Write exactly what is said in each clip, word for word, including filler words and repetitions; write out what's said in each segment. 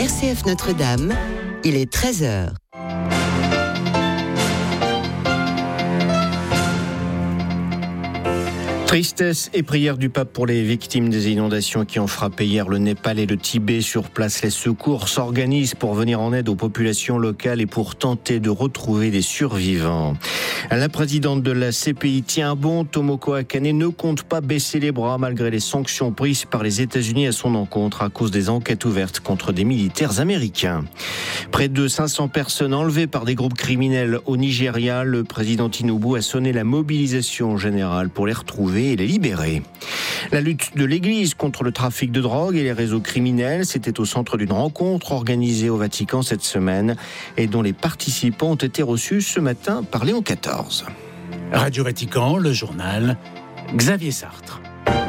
C F Notre-Dame, il est treize heures. Tristesse et prière du pape pour les victimes des inondations qui ont frappé hier le Népal et le Tibet. Sur place, les secours s'organisent pour venir en aide aux populations locales et pour tenter de retrouver des survivants. La présidente de la C P I tient bon. Tomoko Akane ne compte pas baisser les bras malgré les sanctions prises par les États-Unis à son encontre à cause des enquêtes ouvertes contre des militaires américains. Près de cinq cents personnes enlevées par des groupes criminels au Nigeria. Le président Tinubu a sonné la mobilisation générale pour les retrouver et les libérer. La lutte de l'Église contre le trafic de drogue et les réseaux criminels, c'était au centre d'une rencontre organisée au Vatican cette semaine et dont les participants ont été reçus ce matin par Léon quatorze. Radio Vatican, le journal, Xavier Sartre.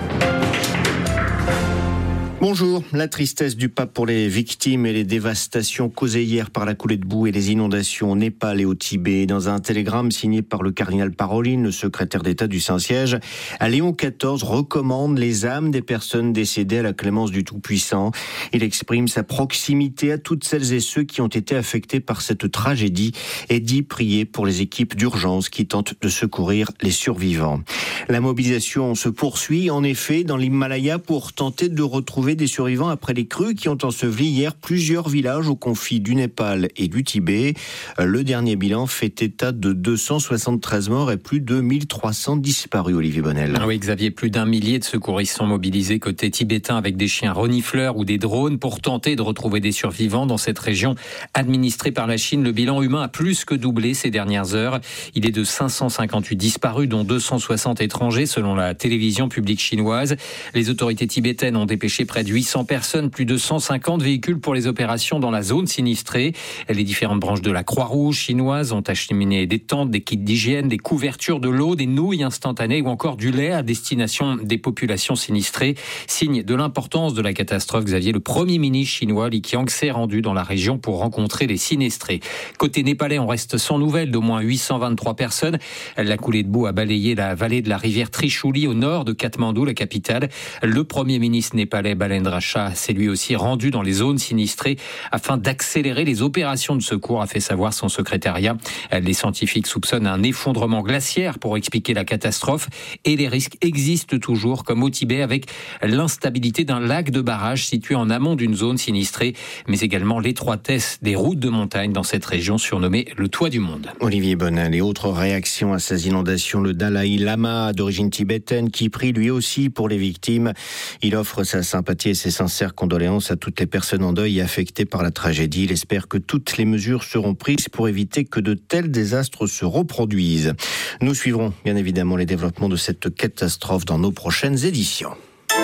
Bonjour. La tristesse du pape pour les victimes et les dévastations causées hier par la coulée de boue et les inondations au Népal et au Tibet. Dans un télégramme signé par le cardinal Parolin, le secrétaire d'État du Saint-Siège, Léon quatorze recommande les âmes des personnes décédées à la clémence du Tout-Puissant. Il exprime sa proximité à toutes celles et ceux qui ont été affectés par cette tragédie et dit prier pour les équipes d'urgence qui tentent de secourir les survivants. La mobilisation se poursuit en effet dans l'Himalaya pour tenter de retrouver des survivants après les crues qui ont enseveli hier plusieurs villages aux confins du Népal et du Tibet. Le dernier bilan fait état de deux cent soixante-treize morts et plus de mille trois cents disparus, Olivier Bonnel. Oui, Xavier, plus d'un millier de secouristes sont mobilisés côté tibétain avec des chiens renifleurs ou des drones pour tenter de retrouver des survivants dans cette région administrée par la Chine. Le bilan humain a plus que doublé ces dernières heures. Il est de cinq cent cinquante-huit disparus, dont deux cent soixante étrangers selon la télévision publique chinoise. Les autorités tibétaines ont dépêché près de huit cents personnes, plus de cent cinquante véhicules pour les opérations dans la zone sinistrée. Les différentes branches de la Croix-Rouge chinoise ont acheminé des tentes, des kits d'hygiène, des couvertures, de l'eau, des nouilles instantanées ou encore du lait à destination des populations sinistrées. Signe de l'importance de la catastrophe, Xavier, le premier ministre chinois Li Qiang s'est rendu dans la région pour rencontrer les sinistrés. Côté népalais, on reste sans nouvelles d'au moins huit cent vingt-trois personnes. La coulée de boue a balayé la vallée de la rivière Trishuli au nord de Katmandou, la capitale. Le premier ministre népalais Balendra Shah s'est lui aussi rendu dans les zones sinistrées afin d'accélérer les opérations de secours, a fait savoir son secrétariat. Les scientifiques soupçonnent un effondrement glaciaire pour expliquer la catastrophe et les risques existent toujours, comme au Tibet, avec l'instabilité d'un lac de barrage situé en amont d'une zone sinistrée, mais également l'étroitesse des routes de montagne dans cette région surnommée le toit du monde. Olivier Bonnel, et autres réactions à ces inondations, le Dalai Lama d'origine tibétaine qui prie lui aussi pour les victimes. Il offre sa sympathie et ses sincères condoléances à toutes les personnes en deuil affectées par la tragédie. Il espère que toutes les mesures seront prises pour éviter que de tels désastres se reproduisent. Nous suivrons bien évidemment les développements de cette catastrophe dans nos prochaines éditions.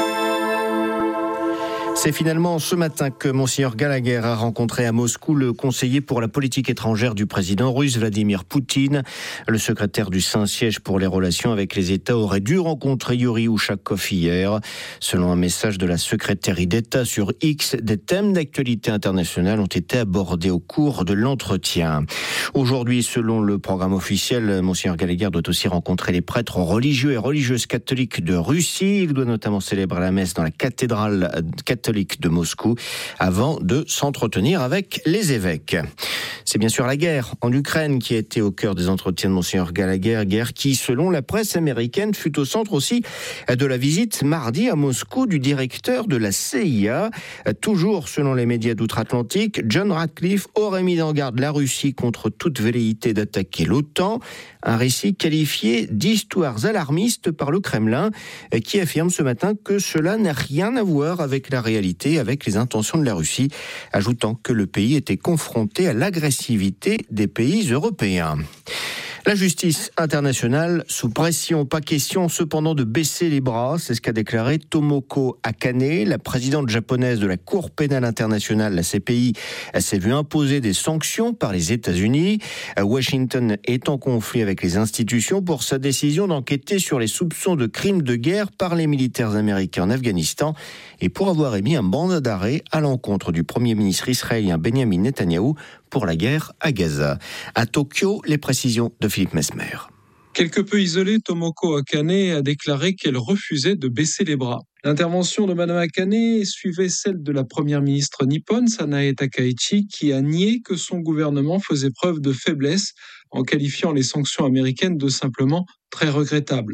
C'est finalement ce matin que Monseigneur Gallagher a rencontré à Moscou le conseiller pour la politique étrangère du président russe Vladimir Poutine. Le secrétaire du Saint-Siège pour les relations avec les États aurait dû rencontrer Yuri Ushakov hier. Selon un message de la secrétaire d'État sur X, des thèmes d'actualité internationale ont été abordés au cours de l'entretien. Aujourd'hui, selon le programme officiel, Monseigneur Gallagher doit aussi rencontrer les prêtres religieux et religieuses catholiques de Russie. Il doit notamment célébrer la messe dans la cathédrale catholique de Moscou avant de s'entretenir avec les évêques. C'est bien sûr la guerre en Ukraine qui a été au cœur des entretiens de Monseigneur Gallagher, guerre qui, selon la presse américaine, fut au centre aussi de la visite mardi à Moscou du directeur de la C I A. Toujours selon les médias d'outre-Atlantique, John Ratcliffe aurait mis en garde la Russie contre toute velléité d'attaquer l'OTAN. Un récit qualifié d'histoires alarmistes par le Kremlin, qui affirme ce matin que cela n'a rien à voir avec la réalité, avec les intentions de la Russie, ajoutant que le pays était confronté à l'agressivité des pays européens. La justice internationale sous pression, pas question cependant de baisser les bras, c'est ce qu'a déclaré Tomoko Akane, la présidente japonaise de la Cour pénale internationale, la C P I. Elle s'est vue imposer des sanctions par les États-Unis. Washington est en conflit avec les institutions pour sa décision d'enquêter sur les soupçons de crimes de guerre par les militaires américains en Afghanistan et pour avoir émis un mandat d'arrêt à l'encontre du premier ministre israélien Benjamin Netanyahou pour la guerre à Gaza. À Tokyo, les précisions de Philippe Mesmer. Quelque peu isolée, Tomoko Akane a déclaré qu'elle refusait de baisser les bras. L'intervention de Mme Akane suivait celle de la première ministre nippone, Sanae Takaichi, qui a nié que son gouvernement faisait preuve de faiblesse en qualifiant les sanctions américaines de simplement très regrettables.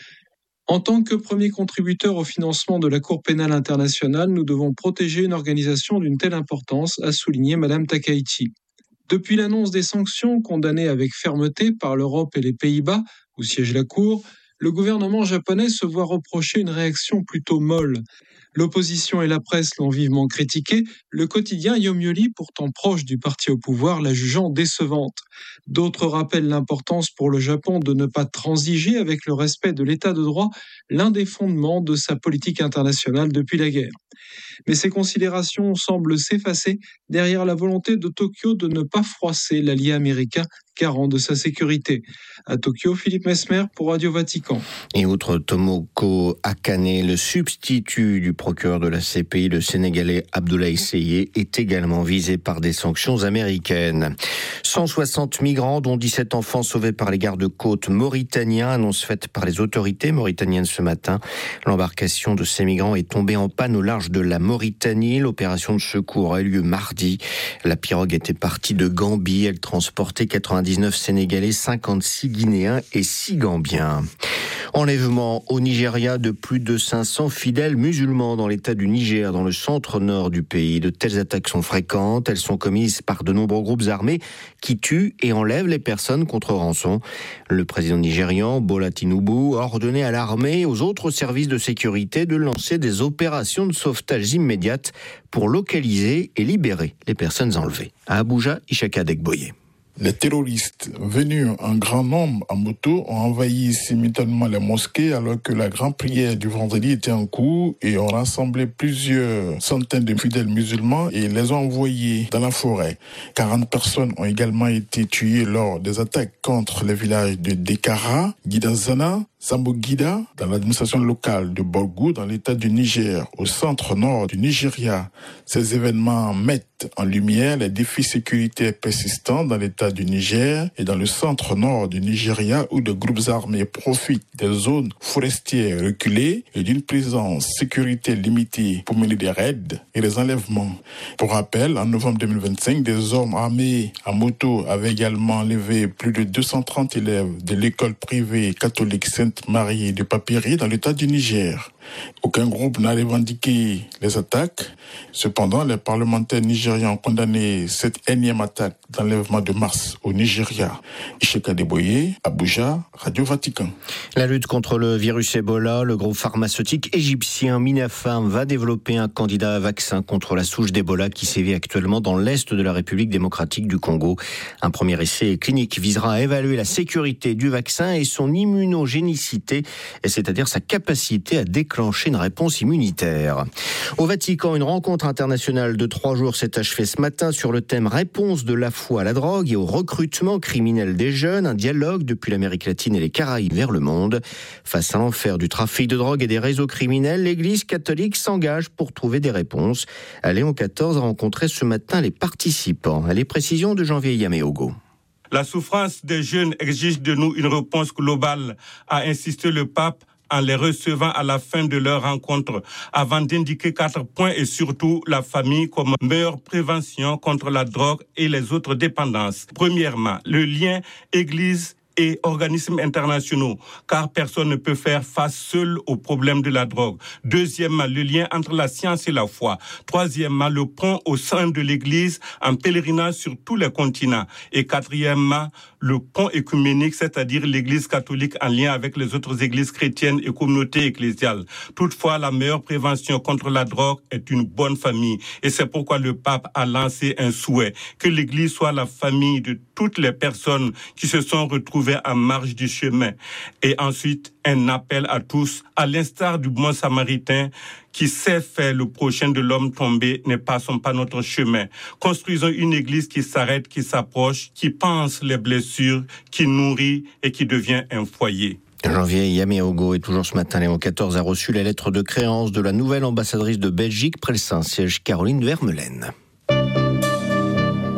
En tant que premier contributeur au financement de la Cour pénale internationale, nous devons protéger une organisation d'une telle importance, a souligné Mme Takaichi. Depuis l'annonce des sanctions condamnées avec fermeté par l'Europe et les Pays-Bas, où siège la Cour, le gouvernement japonais se voit reprocher une réaction plutôt molle. L'opposition et la presse l'ont vivement critiqué, le quotidien Yomiuri, pourtant proche du parti au pouvoir, la jugeant décevante. D'autres rappellent l'importance pour le Japon de ne pas transiger avec le respect de l'état de droit, l'un des fondements de sa politique internationale depuis la guerre. Mais ces considérations semblent s'effacer derrière la volonté de Tokyo de ne pas froisser l'allié américain garant de sa sécurité. À Tokyo, Philippe Mesmer pour Radio Vatican. Et outre Tomoko Akane, le substitut du procureur de la C P I, le Sénégalais Abdoulaye Seye, est également visé par des sanctions américaines. cent soixante migrants, dont dix-sept enfants sauvés par les gardes-côtes mauritaniens, annonce faite par les autorités mauritaniennes ce matin. L'embarcation de ces migrants est tombée en panne au large de la Mauritanie. L'opération de secours a eu lieu mardi. La pirogue était partie de Gambie. Elle transportait quatre-vingt-dix-neuf Sénégalais, cinquante-six Guinéens et six Gambiens. Enlèvement au Nigeria de plus de cinq cents fidèles musulmans dans l'état du Niger, dans le centre-nord du pays. De telles attaques sont fréquentes. Elles sont commises par de nombreux groupes armés qui tuent et enlèvent les personnes contre rançon. Le président nigérian, Bola Tinubu, a ordonné à l'armée et aux autres services de sécurité de lancer des opérations de sauvetage immédiates pour localiser et libérer les personnes enlevées. À Abuja, Ishaka Degboye. Les terroristes, venus en grand nombre en moto, ont envahi simultanément les mosquées alors que la grande prière du vendredi était en cours et ont rassemblé plusieurs centaines de fidèles musulmans et les ont envoyés dans la forêt. quarante personnes ont également été tuées lors des attaques contre les villages de Dekara, Gidazana, Sambogida, dans l'administration locale de Borgou, dans l'état du Niger, au centre-nord du Nigeria. Ces événements mettent en lumière les défis sécuritaires persistants dans l'état du Niger et dans le centre-nord du Nigeria, où des groupes armés profitent des zones forestières reculées et d'une présence sécurité limitée pour mener des raids et des enlèvements. Pour rappel, en novembre deux mille vingt-cinq, des hommes armés à moto avaient également enlevé plus de deux cent trente élèves de l'école privée catholique Sainte-Marie de Papiri dans l'état du Niger. Aucun groupe n'a revendiqué les attaques. Cependant, les parlementaires nigérians ont condamné cette énième attaque d'enlèvement de mars au Nigeria. Isheka Deboye, Abuja, Radio Vatican. La lutte contre le virus Ebola, le groupe pharmaceutique égyptien Minapharm va développer un candidat à vaccin contre la souche d'Ebola qui sévit actuellement dans l'est de la République démocratique du Congo. Un premier essai clinique visera à évaluer la sécurité du vaccin et son immunogénicité, c'est-à-dire sa capacité à déclencher une réponse immunitaire. Au Vatican, une rencontre internationale de trois jours s'est achevée ce matin sur le thème réponse de la foi à la drogue et au recrutement criminel des jeunes, un dialogue depuis l'Amérique latine et les Caraïbes vers le monde. Face à l'enfer du trafic de drogue et des réseaux criminels, l'Église catholique s'engage pour trouver des réponses. Léon quatorze a rencontré ce matin les participants. Les précisions de Janvier Yaméogo. La souffrance des jeunes exige de nous une réponse globale, a insisté le pape en les recevant à la fin de leur rencontre, avant d'indiquer quatre points et surtout la famille comme meilleure prévention contre la drogue et les autres dépendances. Premièrement, le lien Église et organismes internationaux, car personne ne peut faire face seul au problème de la drogue. Deuxièmement, le lien entre la science et la foi. Troisièmement, le pont au sein de l'Église en pèlerinage sur tous les continents. Et quatrièmement, le pont écuménique, c'est-à-dire l'Église catholique en lien avec les autres églises chrétiennes et communautés ecclésiales. Toutefois, la meilleure prévention contre la drogue est une bonne famille. Et c'est pourquoi le pape a lancé un souhait, que l'Église soit la famille de toutes les personnes qui se sont retrouvées en marge du chemin. Et ensuite, un appel à tous, à l'instar du bon samaritain qui sait faire le prochain de l'homme tombé, ne passons pas notre chemin. Construisons une église qui s'arrête, qui s'approche, qui pense les blessures, qui nourrit et qui devient un foyer. Janvier Yaméogo, et toujours ce matin, Léon quatorze a reçu la lettre de créance de la nouvelle ambassadrice de Belgique près le Saint-Siège, Caroline Vermeulen.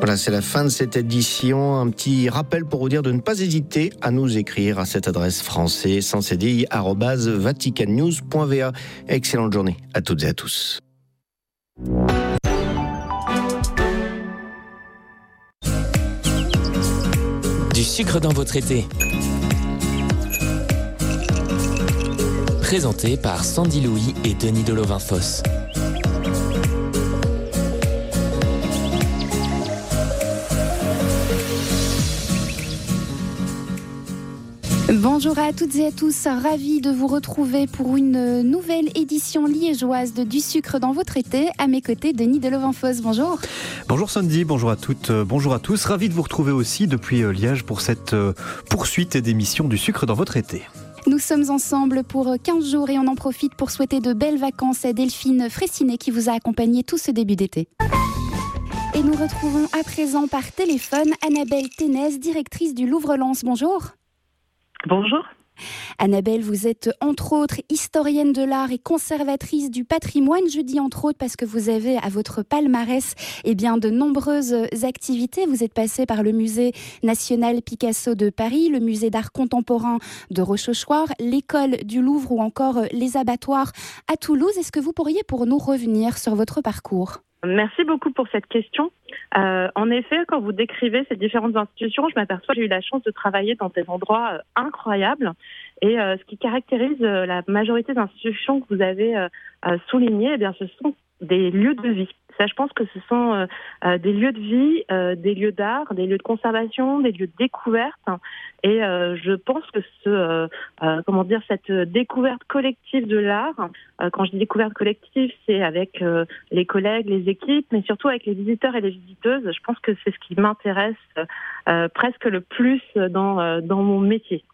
Voilà, c'est la fin de cette édition. Un petit rappel pour vous dire de ne pas hésiter à nous écrire à cette adresse français sans c d i arobase vatican news point v a. Excellente journée à toutes et à tous. Du sucre dans votre été. Présenté par Sandy Louis et Denis Delovin-Fosse. Bonjour à toutes et à tous, ravi de vous retrouver pour une nouvelle édition liégeoise de Du sucre dans votre été. À mes côtés, Denis Delovin-Fosse, bonjour. Bonjour Sandy, bonjour à toutes, bonjour à tous. Ravi de vous retrouver aussi depuis Liège pour cette poursuite d'émission Du sucre dans votre été. Nous sommes ensemble pour quinze jours et on en profite pour souhaiter de belles vacances à Delphine Fraissinet qui vous a accompagné tout ce début d'été. Et nous retrouvons à présent par téléphone Annabelle Ténez, directrice du Louvre-Lens. Bonjour. Bonjour. Annabelle, vous êtes entre autres historienne de l'art et conservatrice du patrimoine. Je dis entre autres parce que vous avez à votre palmarès eh bien, de nombreuses activités. Vous êtes passée par le Musée national Picasso de Paris, le Musée d'art contemporain de Rochechouart, l'école du Louvre ou encore les abattoirs à Toulouse. Est-ce que vous pourriez pour nous revenir sur votre parcours ? Merci beaucoup pour cette question. Euh, en effet, quand vous décrivez ces différentes institutions, je m'aperçois que j'ai eu la chance de travailler dans des endroits euh, incroyables. Et euh, ce qui caractérise euh, la majorité d'institutions que vous avez euh, euh, soulignées, eh bien, ce sont des lieux de vie. Ça, je pense que ce sont euh, euh, des lieux de vie, euh, des lieux d'art, des lieux de conservation, des lieux de découverte. Et euh, je pense que ce, euh, euh, comment dire, cette découverte collective de l'art, euh, quand je dis découverte collective, c'est avec euh, les collègues, les équipes, mais surtout avec les visiteurs et les visiteuses. Je pense que c'est ce qui m'intéresse euh, presque le plus dans, euh, dans mon métier.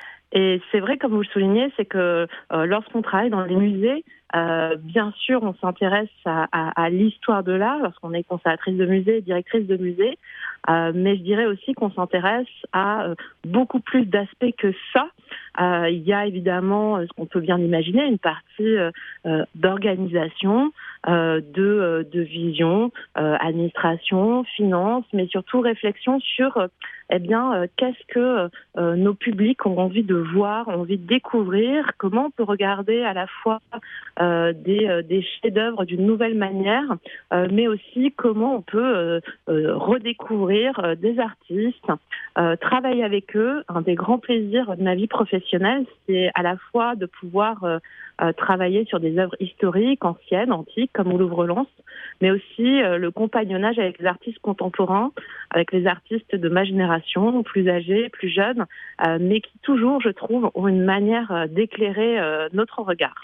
Et c'est vrai, comme vous le soulignez, c'est que euh, lorsqu'on travaille dans les musées, euh, bien sûr, on s'intéresse à, à, à l'histoire de l'art lorsqu'on est conservatrice de musée, directrice de musée, euh, mais je dirais aussi qu'on s'intéresse à euh, beaucoup plus d'aspects que ça. Euh, il y a évidemment, ce qu'on peut bien imaginer, une partie euh, euh, d'organisation, euh, de, euh, de vision, euh, administration, finance, mais surtout réflexion sur euh, eh bien, euh, qu'est-ce que euh, nos publics ont envie de voir, ont envie de découvrir, comment on peut regarder à la fois euh, des, euh, des chefs-d'œuvre d'une nouvelle manière, euh, mais aussi comment on peut euh, euh, redécouvrir euh, des artistes, euh, travailler avec eux. Un des grands plaisirs de ma vie professionnelle, c'est à la fois de pouvoir euh, euh, travailler sur des œuvres historiques, anciennes, antiques, comme au Louvre-Lens, mais aussi euh, le compagnonnage avec les artistes contemporains, avec les artistes de ma génération, plus âgés, plus jeunes, euh, mais qui toujours, je trouve, ont une manière euh, d'éclairer euh, notre regard.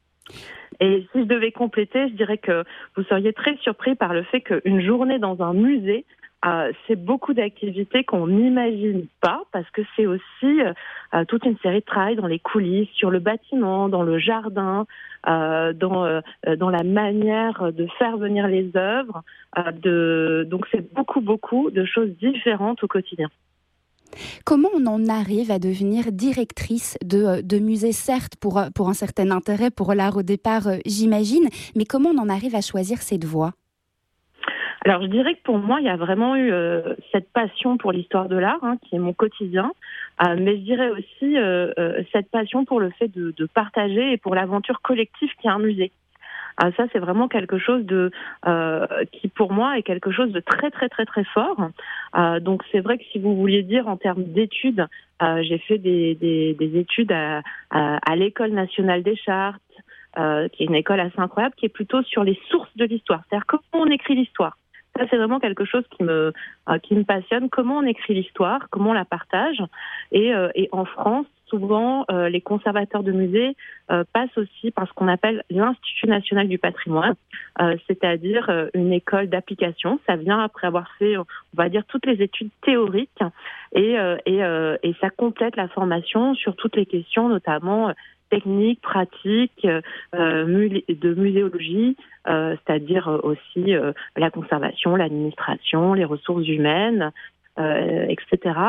Et si je devais compléter, je dirais que vous seriez très surpris par le fait qu'une journée dans un musée, Euh, c'est beaucoup d'activités qu'on n'imagine pas parce que c'est aussi euh, toute une série de travail dans les coulisses, sur le bâtiment, dans le jardin, euh, dans, euh, dans la manière de faire venir les œuvres. Euh, de... Donc c'est beaucoup, beaucoup de choses différentes au quotidien. Comment on en arrive à devenir directrice de, de musée, certes pour, pour un certain intérêt pour l'art au départ, j'imagine, mais comment on en arrive à choisir cette voie ? Alors, je dirais que pour moi, il y a vraiment eu euh, cette passion pour l'histoire de l'art, hein, qui est mon quotidien, euh, mais je dirais aussi euh, euh, cette passion pour le fait de, de partager et pour l'aventure collective qui est un musée. Euh, ça, c'est vraiment quelque chose de euh, qui, pour moi, est quelque chose de très, très, très, très fort. Euh, donc, c'est vrai que si vous vouliez dire en termes d'études, euh, j'ai fait des, des, des études à, à, à l'École nationale des chartes, euh, qui est une école assez incroyable, qui est plutôt sur les sources de l'histoire, c'est-à-dire comment on écrit l'histoire. Ça, c'est vraiment quelque chose qui me, euh, qui me passionne. Comment on écrit l'histoire, comment on la partage. Et, euh, et en France, souvent, euh, les conservateurs de musées euh, passent aussi par ce qu'on appelle l'Institut national du patrimoine, euh, c'est-à-dire euh, une école d'application. Ça vient après avoir fait, on va dire, toutes les études théoriques et, euh, et, euh, et ça complète la formation sur toutes les questions, notamment techniques, pratiques, euh, de muséologie, euh, c'est-à-dire aussi euh, la conservation, l'administration, les ressources humaines, euh, et cetera.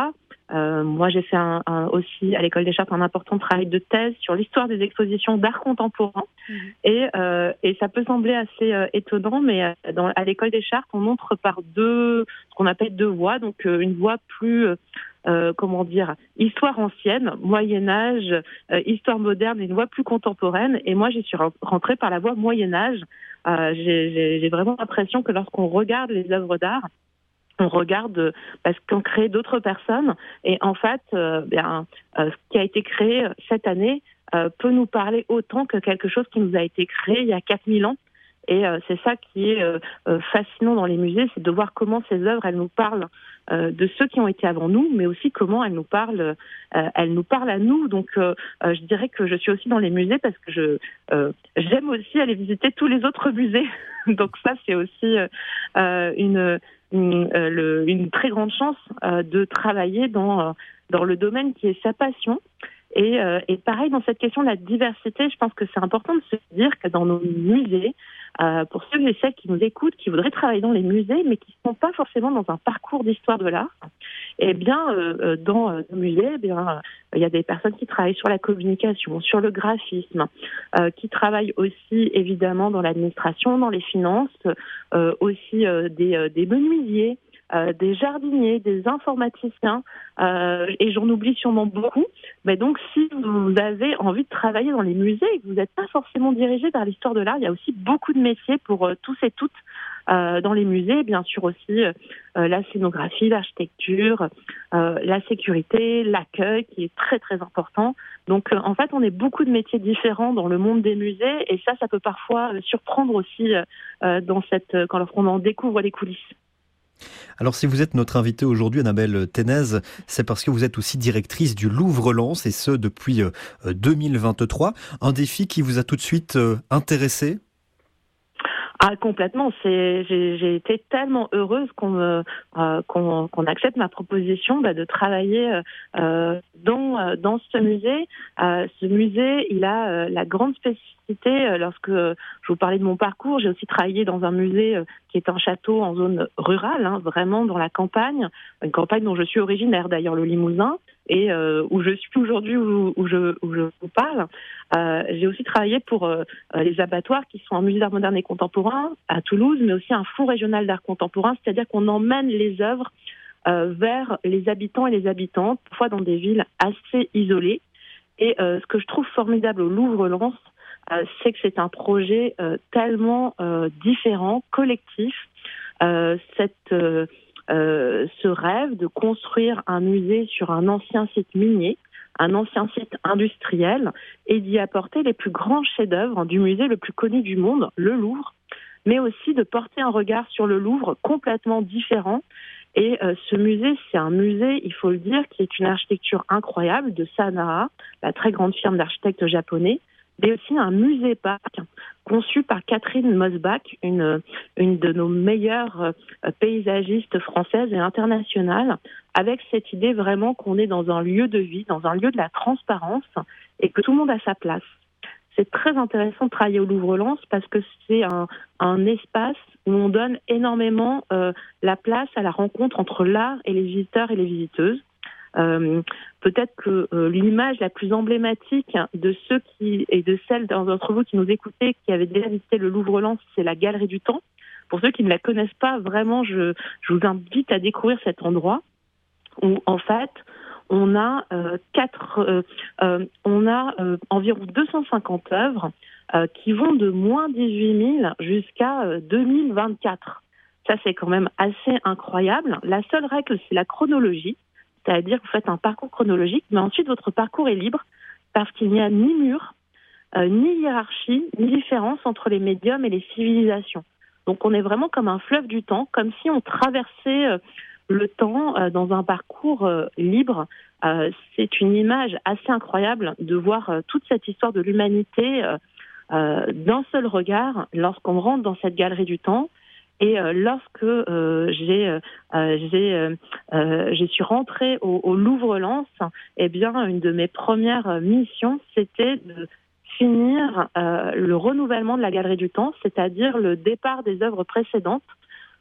Euh, moi, j'ai fait un, un, aussi à l'École des Chartes un important travail de thèse sur l'histoire des expositions d'art contemporain. Mmh. Et, euh, et ça peut sembler assez euh, étonnant, mais dans, à l'École des Chartes, on entre par deux, ce qu'on appelle deux voies. Donc, euh, une voie plus... Euh, Euh, comment dire, histoire ancienne, Moyen-Âge, euh, histoire moderne et une voie plus contemporaine. Et moi, j'y suis rentrée par la voie Moyen-Âge. Euh, j'ai, j'ai, j'ai vraiment l'impression que lorsqu'on regarde les œuvres d'art, on regarde parce qu'on crée d'autres personnes. Et en fait, euh, bien, euh, ce qui a été créé cette année euh, peut nous parler autant que quelque chose qui nous a été créé il y a quatre mille ans. Et euh, c'est ça qui est euh, fascinant dans les musées, c'est de voir comment ces œuvres, elles nous parlent euh, de ceux qui ont été avant nous, mais aussi comment elles nous parlent, euh, elles nous parlent à nous. Donc, euh, euh, je dirais que je suis aussi dans les musées parce que je euh, j'aime aussi aller visiter tous les autres musées. Donc ça, c'est aussi euh, une une, euh, le, une très grande chance euh, de travailler dans dans le domaine qui est sa passion. Et, euh, et pareil, dans cette question de la diversité, je pense que c'est important de se dire que dans nos musées, euh, pour ceux et celles qui nous écoutent, qui voudraient travailler dans les musées, mais qui ne sont pas forcément dans un parcours d'histoire de l'art, eh bien, euh, dans euh, nos musées, eh bien, euh, il y a des personnes qui travaillent sur la communication, sur le graphisme, euh, qui travaillent aussi, évidemment, dans l'administration, dans les finances, euh, aussi euh, des, euh, des menuisiers, Euh, des jardiniers, des informaticiens, euh, et j'en oublie sûrement beaucoup. Mais donc, si vous avez envie de travailler dans les musées et que vous n'êtes pas forcément dirigé vers l'histoire de l'art, il y a aussi beaucoup de métiers pour euh, tous et toutes euh, dans les musées. Bien sûr aussi euh, la scénographie, l'architecture, euh, la sécurité, l'accueil, qui est très très important. Donc, euh, en fait, on est beaucoup de métiers différents dans le monde des musées, et ça, ça peut parfois euh, surprendre aussi euh, dans cette, quand lorsqu'on en découvre les coulisses. Alors si vous êtes notre invitée aujourd'hui, Annabelle Ténez, c'est parce que vous êtes aussi directrice du Louvre-Lens, et ce depuis deux mille vingt-trois. Un défi qui vous a tout de suite intéressé ? Ah, complètement. C'est, j'ai, j'ai été tellement heureuse qu'on, me, euh, qu'on, qu'on accepte ma proposition bah, de travailler euh, dans, dans ce musée. Euh, ce musée, il a euh, la grande spécificité, euh, lorsque je vous parlais de mon parcours, j'ai aussi travaillé dans un musée euh, qui est un château en zone rurale, hein, vraiment dans la campagne, une campagne dont je suis originaire d'ailleurs, le Limousin, et euh, où je suis aujourd'hui, où, où, je, où je vous parle. Euh, j'ai aussi travaillé pour euh, les abattoirs qui sont un musée d'art moderne et contemporain à Toulouse, mais aussi un fonds régional d'art contemporain, c'est-à-dire qu'on emmène les œuvres euh, vers les habitants et les habitantes, parfois dans des villes assez isolées. Et euh, ce que je trouve formidable au Louvre-Lens, euh, c'est que c'est un projet euh, tellement euh, différent, collectif. Euh, cette... Euh, Euh, ce rêve de construire un musée sur un ancien site minier, un ancien site industriel, et d'y apporter les plus grands chefs-d'œuvre du musée le plus connu du monde, le Louvre, mais aussi de porter un regard sur le Louvre complètement différent. Et euh, ce musée, c'est un musée, il faut le dire, qui est une architecture incroyable de Sanaa, la très grande firme d'architectes japonais, mais aussi un musée-parc conçu par Catherine Mosbach, une, une de nos meilleures euh, paysagistes françaises et internationales, avec cette idée vraiment qu'on est dans un lieu de vie, dans un lieu de la transparence, et que tout le monde a sa place. C'est très intéressant de travailler au Louvre-Lens parce que c'est un, un espace où on donne énormément euh, la place à la rencontre entre l'art et les visiteurs et les visiteuses. Euh, peut-être que euh, l'image la plus emblématique de ceux qui et de celles d'entre vous qui nous écoutez, qui avaient déjà visité le Louvre-Lens, c'est la Galerie du Temps. Pour ceux qui ne la connaissent pas, vraiment, je, je vous invite à découvrir cet endroit où, en fait, on a euh, quatre, euh, euh, on a euh, environ deux cent cinquante œuvres euh, qui vont de moins dix-huit mille jusqu'à euh, deux mille vingt-quatre. Ça, c'est quand même assez incroyable. La seule règle, c'est la chronologie. C'est-à-dire que vous faites un parcours chronologique, mais ensuite votre parcours est libre parce qu'il n'y a ni mur, euh, ni hiérarchie, ni différence entre les médiums et les civilisations. Donc on est vraiment comme un fleuve du temps, comme si on traversait euh, le temps euh, dans un parcours euh, libre. Euh, c'est une image assez incroyable de voir euh, toute cette histoire de l'humanité euh, euh, d'un seul regard lorsqu'on rentre dans cette galerie du temps. Et euh, lorsque euh, j'ai, euh, j'ai, euh, euh, je suis rentrée au, au Louvre-Lens, eh bien, une de mes premières missions, c'était de finir euh, le renouvellement de la Galerie du Temps, c'est-à-dire le départ des œuvres précédentes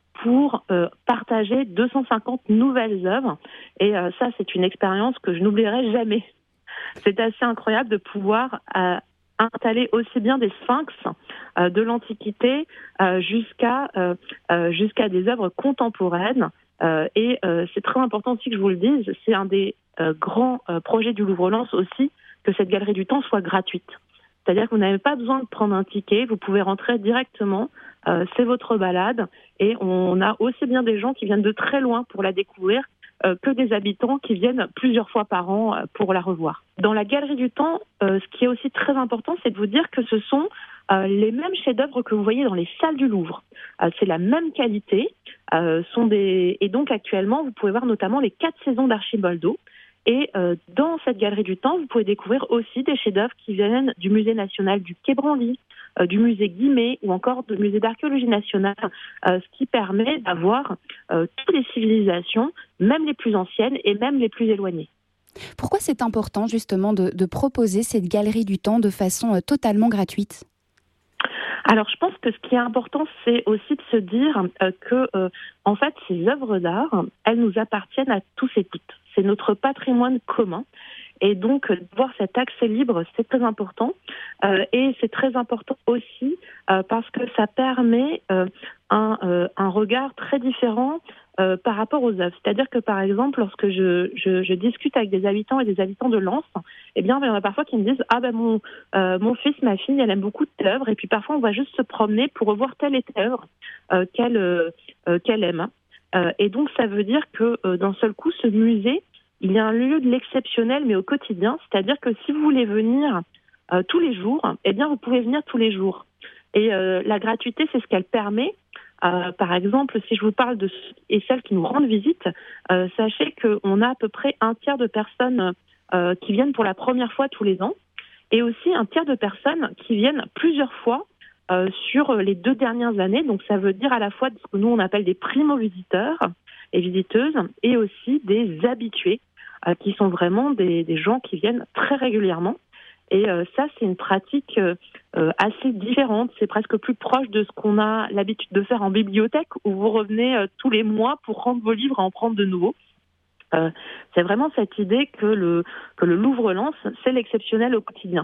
pour euh, partager deux cent cinquante nouvelles œuvres. Et euh, ça, c'est une expérience que je n'oublierai jamais. C'est assez incroyable de pouvoir euh, installer aussi bien des sphinx euh, de l'Antiquité euh, jusqu'à euh, euh, jusqu'à des œuvres contemporaines. Euh, et euh, c'est très important aussi que je vous le dise, c'est un des euh, grands euh, projets du Louvre-Lens aussi, que cette galerie du temps soit gratuite. C'est-à-dire que vous n'avez pas besoin de prendre un ticket, vous pouvez rentrer directement, euh, c'est votre balade, et on a aussi bien des gens qui viennent de très loin pour la découvrir, euh, que des habitants qui viennent plusieurs fois par an euh, pour la revoir. Dans la galerie du temps, euh, ce qui est aussi très important, c'est de vous dire que ce sont euh, les mêmes chefs-d'œuvre que vous voyez dans les salles du Louvre. Euh, c'est la même qualité, euh, sont des... et donc actuellement, vous pouvez voir notamment les quatre saisons d'Archiboldo. Et euh, dans cette galerie du temps, vous pouvez découvrir aussi des chefs-d'œuvre qui viennent du Musée national du Quai Branly, euh, du musée Guimet ou encore du musée d'archéologie nationale, euh, ce qui permet d'avoir euh, toutes les civilisations, même les plus anciennes et même les plus éloignées. Pourquoi c'est important justement de, de proposer cette galerie du temps de façon euh, totalement gratuite ? Alors, je pense que ce qui est important, c'est aussi de se dire euh, que, euh, en fait, ces œuvres d'art, elles nous appartiennent à tous et toutes. C'est notre patrimoine commun. Et donc, voir cet accès libre, c'est très important. Euh, et c'est très important aussi euh, parce que ça permet euh, un, euh, un regard très différent euh, par rapport aux œuvres. C'est-à-dire que, par exemple, lorsque je, je, je discute avec des habitants et des habitants de Lens, eh bien, il y en a parfois qui me disent « Ah ben, mon, euh, mon fils, ma fille, elle aime beaucoup telle œuvre. » Et puis parfois, on va juste se promener pour revoir telle et telle œuvre euh, qu'elle, euh, qu'elle aime. Euh, et donc, ça veut dire que euh, d'un seul coup, ce musée, il y a un lieu de l'exceptionnel, mais au quotidien. C'est-à-dire que si vous voulez venir euh, tous les jours, eh bien, vous pouvez venir tous les jours. Et euh, la gratuité, c'est ce qu'elle permet. Euh, par exemple, si je vous parle de ceux et celles qui nous rendent visite, euh, sachez qu'on a à peu près un tiers de personnes euh, qui viennent pour la première fois tous les ans, et aussi un tiers de personnes qui viennent plusieurs fois euh, sur les deux dernières années. Donc, ça veut dire à la fois ce que nous, on appelle des primo-visiteurs et visiteuses, et aussi des habitués, euh, qui sont vraiment des, des gens qui viennent très régulièrement. Et euh, ça, c'est une pratique euh, assez différente. C'est presque plus proche de ce qu'on a l'habitude de faire en bibliothèque, où vous revenez euh, tous les mois pour rendre vos livres et en prendre de nouveaux. Euh, c'est vraiment cette idée que le, que le Louvre-Lens, c'est l'exceptionnel au quotidien.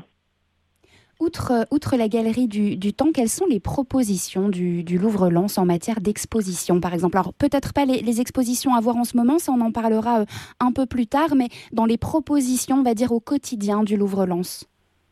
Outre, outre la galerie du, du temps, quelles sont les propositions du, du Louvre-Lens en matière d'exposition, par exemple ? Alors, peut-être pas les, les expositions à voir en ce moment, ça on en parlera euh, un peu plus tard, mais dans les propositions, on va dire, au quotidien du Louvre-Lens.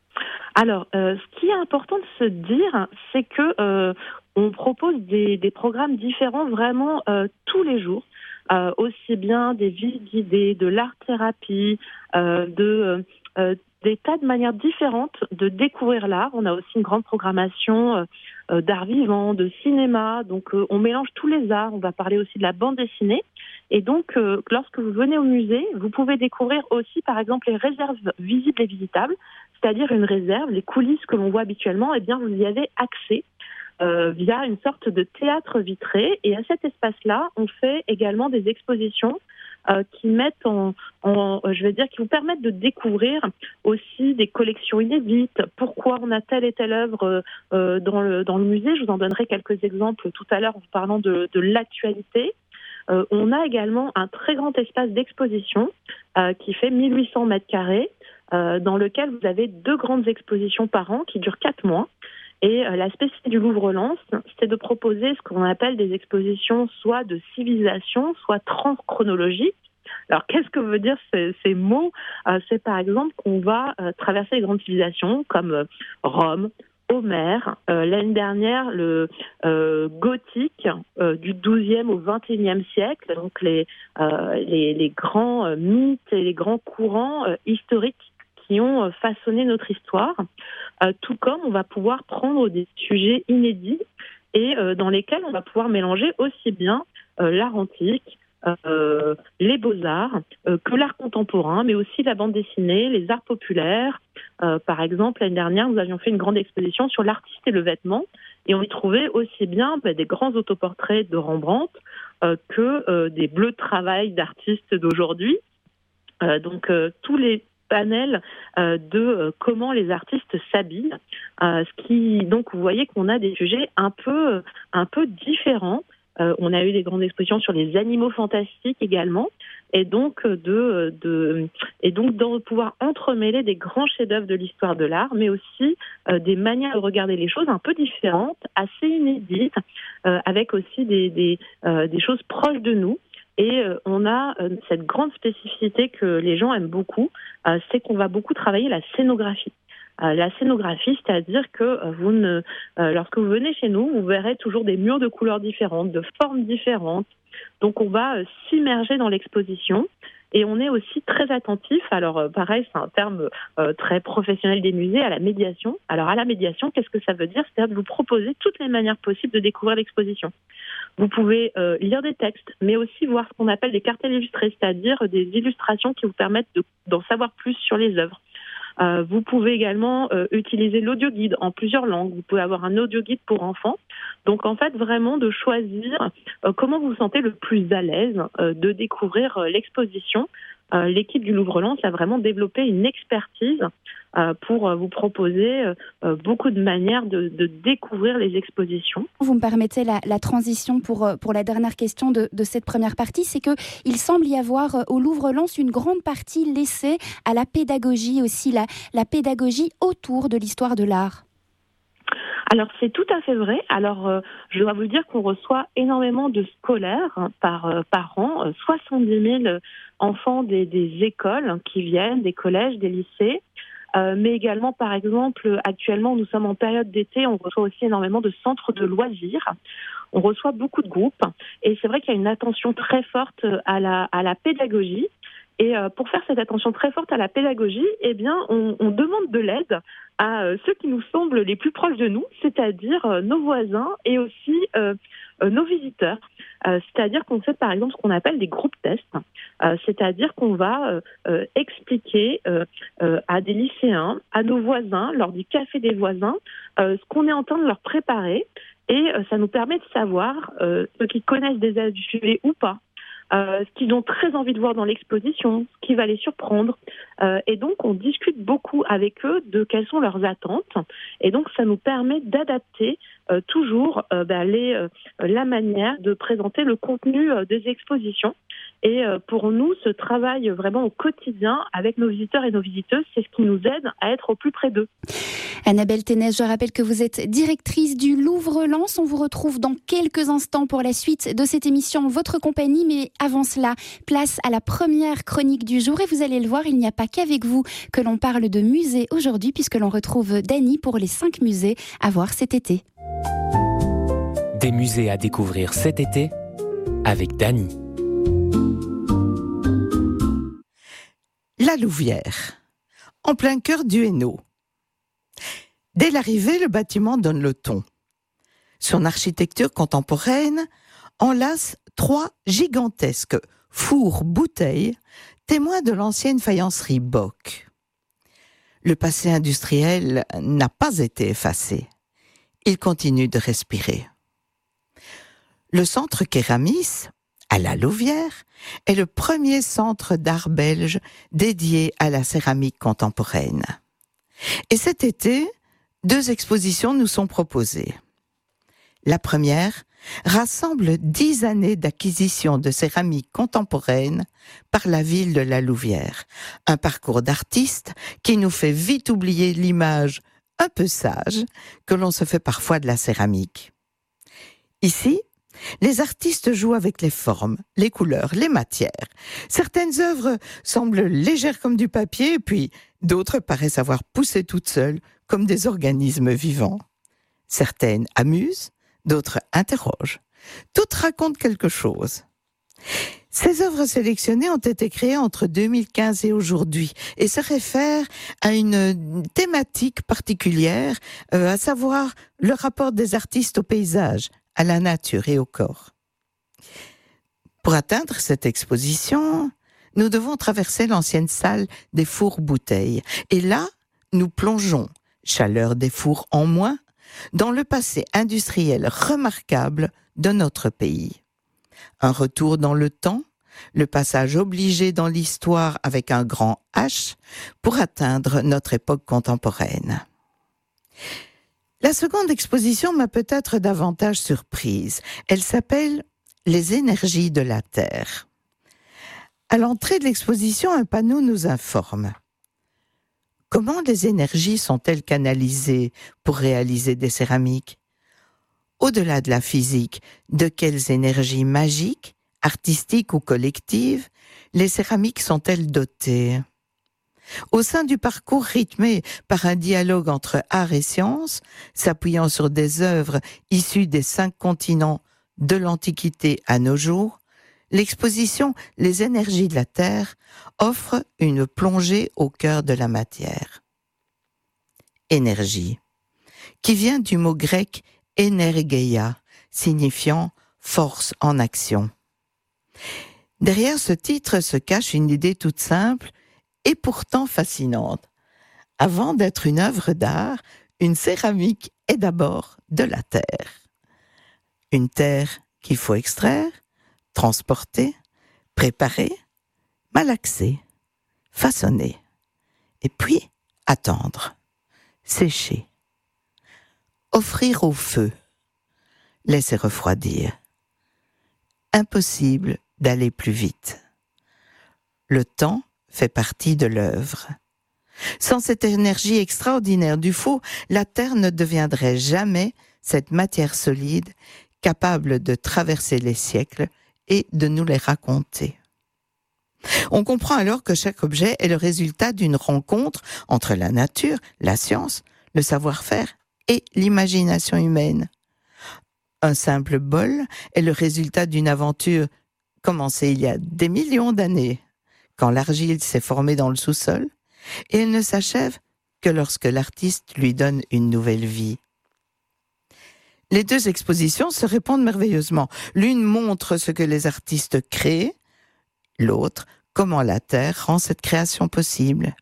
Alors, euh, ce qui est important de se dire, c'est que euh, on propose des, des programmes différents vraiment euh, tous les jours, euh, aussi bien des visites guidées, de l'art-thérapie, euh, de euh, des tas de manières différentes de découvrir l'art. On a aussi une grande programmation euh, d'art vivant, de cinéma. Donc, euh, on mélange tous les arts. On va parler aussi de la bande dessinée. Et donc, euh, lorsque vous venez au musée, vous pouvez découvrir aussi, par exemple, les réserves visibles et visitables, c'est-à-dire une réserve, les coulisses que l'on voit habituellement, eh bien, vous y avez accès euh, via une sorte de théâtre vitré. Et à cet espace-là, on fait également des expositions Euh, qui mettent en, en, je vais dire, qui vous permettent de découvrir aussi des collections inédites. Pourquoi on a telle et telle œuvre euh, dans le dans le musée. Je vous en donnerai quelques exemples tout à l'heure en parlant de, de l'actualité. Euh, on a également un très grand espace d'exposition euh, qui fait mille huit cents mètres carrés, euh, dans lequel vous avez deux grandes expositions par an qui durent quatre mois. Et euh, la spécificité du Louvre-Lens, c'est de proposer ce qu'on appelle des expositions soit de civilisation, soit transchronologiques. Alors, qu'est-ce que veut dire ces, ces mots ? euh, C'est par exemple qu'on va euh, traverser les grandes civilisations comme euh, Rome, Homère, euh, l'année dernière le euh, gothique euh, du douzième au vingt et unième siècle, donc les, euh, les, les grands euh, mythes et les grands courants euh, historiques qui ont façonné notre histoire, euh, tout comme on va pouvoir prendre des sujets inédits et euh, dans lesquels on va pouvoir mélanger aussi bien euh, l'art antique, euh, les beaux-arts, euh, que l'art contemporain, mais aussi la bande dessinée, les arts populaires. Euh, par exemple, l'année dernière, nous avions fait une grande exposition sur l'artiste et le vêtement, et on y trouvait aussi bien bah, des grands autoportraits de Rembrandt euh, que euh, des bleus de travail d'artistes d'aujourd'hui. Euh, donc, euh, tous les panel euh, de euh, comment les artistes s'habillent, euh, ce qui donc vous voyez qu'on a des sujets un peu un peu différents Euh, on a eu des grandes expositions sur les animaux fantastiques également. Et donc, de, de, et donc de pouvoir entremêler des grands chefs-d'œuvre de l'histoire de l'art, mais aussi euh, des manières de regarder les choses un peu différentes, assez inédites, euh, avec aussi des, des, euh, des choses proches de nous. Et euh, on a euh, cette grande spécificité que les gens aiment beaucoup, euh, c'est qu'on va beaucoup travailler la scénographie. Euh, la scénographie, c'est-à-dire que euh, vous ne, euh, lorsque vous venez chez nous, vous verrez toujours des murs de couleurs différentes, de formes différentes. Donc on va euh, s'immerger dans l'exposition et on est aussi très attentif, alors euh, pareil c'est un terme euh, très professionnel des musées, à la médiation. Alors à la médiation, qu'est-ce que ça veut dire ? C'est-à-dire de vous proposer toutes les manières possibles de découvrir l'exposition. Vous pouvez euh, lire des textes, mais aussi voir ce qu'on appelle des cartels illustrés, c'est-à-dire des illustrations qui vous permettent de, d'en savoir plus sur les œuvres. Euh, vous pouvez également euh, utiliser l'audio-guide en plusieurs langues. Vous pouvez avoir un audio-guide pour enfants. Donc, en fait, vraiment de choisir euh, comment vous vous sentez le plus à l'aise euh, de découvrir euh, l'exposition. Euh, l'équipe du Louvre-Lens a vraiment développé une expertise euh, pour euh, vous proposer euh, beaucoup de manières de, de découvrir les expositions. Vous me permettez la, la transition pour, pour la dernière question de, de cette première partie, c'est qu'il semble y avoir euh, au Louvre-Lens une grande partie laissée à la pédagogie aussi, la, la pédagogie autour de l'histoire de l'art. Alors c'est tout à fait vrai. Alors euh, je dois vous dire qu'on reçoit énormément de scolaires hein, par, euh, par an, euh, soixante-dix mille enfants des, des écoles qui viennent, des collèges, des lycées. Euh, mais également, par exemple, actuellement, nous sommes en période d'été, on reçoit aussi énormément de centres de loisirs. On reçoit beaucoup de groupes et c'est vrai qu'il y a une attention très forte à la, à la pédagogie. Et euh, pour faire cette attention très forte à la pédagogie, eh bien, on, on demande de l'aide à euh, ceux qui nous semblent les plus proches de nous, c'est-à-dire euh, nos voisins et aussi euh, euh, nos visiteurs. Euh, c'est-à-dire qu'on fait par exemple ce qu'on appelle des groupes tests, euh, c'est-à-dire qu'on va euh, euh, expliquer euh, euh, à des lycéens, à nos voisins, lors du café des voisins, euh, ce qu'on est en train de leur préparer. Et euh, ça nous permet de savoir euh, ceux qui connaissent déjà du sujet ou pas. Euh, ce qu'ils ont très envie de voir dans l'exposition, ce qui va les surprendre. Euh, et donc, on discute beaucoup avec eux de quelles sont leurs attentes. Et donc, ça nous permet d'adapter euh, toujours euh, bah, les, euh, la manière de présenter le contenu euh, des expositions. Et euh, pour nous, ce travail vraiment au quotidien avec nos visiteurs et nos visiteuses, c'est ce qui nous aide à être au plus près d'eux. Annabelle Ténès, je rappelle que vous êtes directrice du Louvre-Lens. On vous retrouve dans quelques instants pour la suite de cette émission Votre Compagnie. Mais avant cela, place à la première chronique du jour. Et vous allez le voir, il n'y a pas qu'avec vous que l'on parle de musées aujourd'hui, puisque l'on retrouve Dany pour les cinq musées à voir cet été. Des musées à découvrir cet été avec Dany. La Louvière, en plein cœur du Hainaut. Dès l'arrivée, le bâtiment donne le ton. Son architecture contemporaine enlace trois gigantesques fours-bouteilles, témoins de l'ancienne faïencerie Bock. Le passé industriel n'a pas été effacé. Il continue de respirer. Le centre Kéramis, à la Louvière, est le premier centre d'art belge dédié à la céramique contemporaine. Et cet été, deux expositions nous sont proposées. La première rassemble dix années d'acquisition de céramique contemporaine par la ville de la Louvière. Un parcours d'artiste qui nous fait vite oublier l'image un peu sage que l'on se fait parfois de la céramique. Ici, les artistes jouent avec les formes, les couleurs, les matières. Certaines œuvres semblent légères comme du papier, puis d'autres paraissent avoir poussé toutes seules comme des organismes vivants. Certaines amusent, d'autres interrogent. Toutes racontent quelque chose. Ces œuvres sélectionnées ont été créées entre deux mille quinze et aujourd'hui et se réfèrent à une thématique particulière, euh, à savoir le rapport des artistes au paysage, à la nature et au corps. Pour atteindre cette exposition, nous devons traverser l'ancienne salle des fours-bouteilles. Et là, nous plongeons, chaleur des fours en moins, dans le passé industriel remarquable de notre pays. Un retour dans le temps, le passage obligé dans l'histoire avec un grand H pour atteindre notre époque contemporaine. La seconde exposition m'a peut-être davantage surprise. Elle s'appelle « Les énergies de la Terre ». À l'entrée de l'exposition, un panneau nous informe. Comment les énergies sont-elles canalisées pour réaliser des céramiques ? Au-delà de la physique, de quelles énergies magiques, artistiques ou collectives, les céramiques sont-elles dotées ? Au sein du parcours rythmé par un dialogue entre art et science, s'appuyant sur des œuvres issues des cinq continents de l'Antiquité à nos jours, l'exposition « Les énergies de la Terre » offre une plongée au cœur de la matière. Énergie, qui vient du mot grec « énergeia », signifiant « force en action ». Derrière ce titre se cache une idée toute simple et pourtant fascinante. Avant d'être une œuvre d'art, une céramique est d'abord de la terre. Une terre qu'il faut extraire, transporter, préparer, malaxer, façonner, et puis attendre, sécher, offrir au feu, laisser refroidir. Impossible d'aller plus vite. Le temps fait partie de l'œuvre. Sans cette énergie extraordinaire du feu, la Terre ne deviendrait jamais cette matière solide capable de traverser les siècles et de nous les raconter. On comprend alors que chaque objet est le résultat d'une rencontre entre la nature, la science, le savoir-faire et l'imagination humaine. Un simple bol est le résultat d'une aventure commencée il y a des millions d'années, quand l'argile s'est formée dans le sous-sol, et elle ne s'achève que lorsque l'artiste lui donne une nouvelle vie. Les deux expositions se répondent merveilleusement. L'une montre ce que les artistes créent, l'autre, comment la Terre rend cette création possible.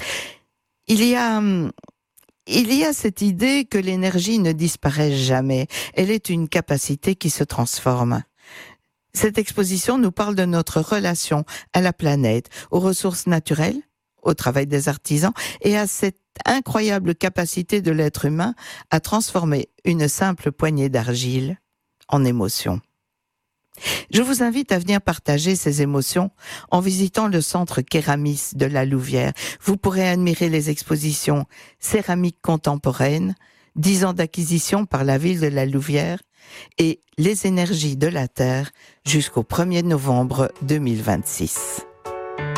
Il y a, il y a cette idée que l'énergie ne disparaît jamais. Elle est une capacité qui se transforme. Cette exposition nous parle de notre relation à la planète, aux ressources naturelles, au travail des artisans et à cette incroyable capacité de l'être humain à transformer une simple poignée d'argile en émotion. Je vous invite à venir partager ces émotions en visitant le centre Kéramis de la Louvière. Vous pourrez admirer les expositions Céramique contemporaine, dix ans d'acquisition par la ville de la Louvière et Les énergies de la Terre jusqu'au premier novembre deux mille vingt-six.